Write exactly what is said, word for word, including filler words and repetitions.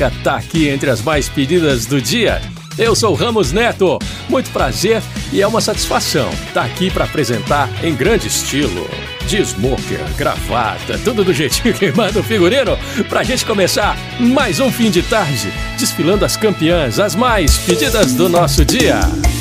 música tá aqui entre as mais pedidas do dia. Eu sou Ramos Neto, muito prazer e é uma satisfação estar aqui para apresentar em grande estilo, de smoker, gravata, tudo do jeitinho que manda o figurino, pra gente começar mais um fim de tarde, desfilando as campeãs, as mais pedidas do nosso dia.